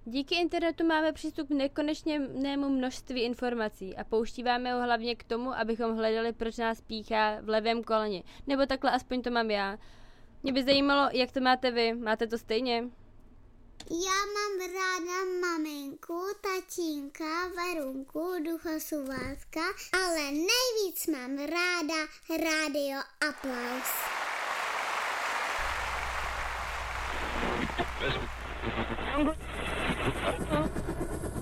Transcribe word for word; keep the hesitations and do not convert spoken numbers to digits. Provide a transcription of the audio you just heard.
Díky internetu máme přístup k nekonečnému množství informací a používáme ho hlavně k tomu, abychom hledali, proč nás píchá v levém koleně. Nebo takhle aspoň to mám já. Mě by zajímalo, jak to máte vy. Máte to stejně? Já mám ráda maminku, tatínka, Verunku, Ducha Suvátka, ale nejvíc mám ráda Rádio Aplaus.